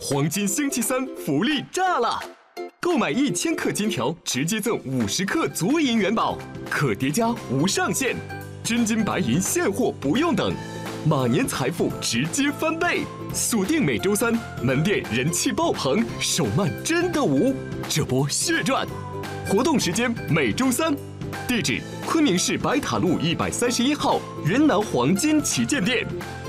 黄金星期三福利炸了！购买1000克金条，直接赠50克足银元宝，可叠加无上限，真金白银现货不用等，马年财富直接翻倍！锁定每周三，门店人气爆棚，手慢真的无，这波血赚！活动时间每周三，地址昆明市白塔路131号云南黄金旗舰店。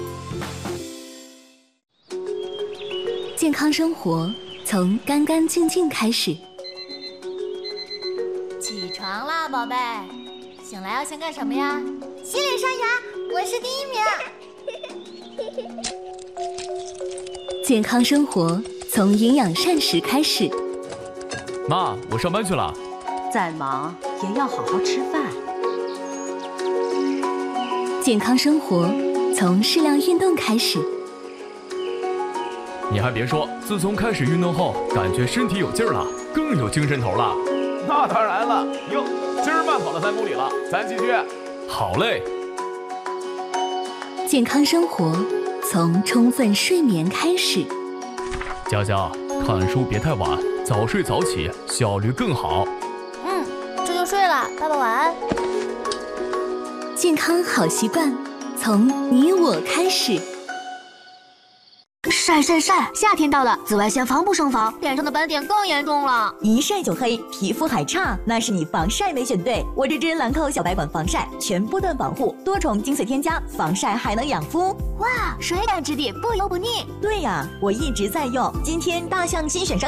健康生活从干干净净开始。 起床啦，宝贝！醒来要先干什么呀？洗脸刷牙，我是第1名。 健康生活从营养膳食开始。 妈，我上班去了。 再忙也要好好吃饭。 健康生活从适量运动开始。 你还别说，自从开始运动后，感觉身体有劲儿了，更有精神头了。 那当然了，哟，今儿慢跑了3公里了，咱继续。 好嘞。 健康生活从充分睡眠开始。 佳佳，看书别太晚，早睡早起，效率更好。 这就睡了，爸爸晚安。 健康好习惯从你我开始。 晒！夏天到了，紫外线防不胜防，脸上的斑点更严重了。 一晒就黑，皮肤还差，那是你防晒没选对。我这支兰蔻小白管防晒，全波段保护，多重精粹添加，防晒还能养肤。 哇，水感质地，不油不腻。 对呀，我一直在用。今天大象新选商。